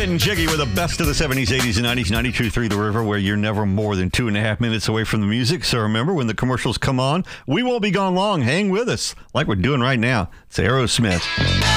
Getting jiggy with the best of the 70s, 80s, and 90s, 92.3 The River, where you're never more than 2.5 minutes away from the music. So remember, when the commercials come on, we won't be gone long. Hang with us like we're doing right now. It's Aerosmith.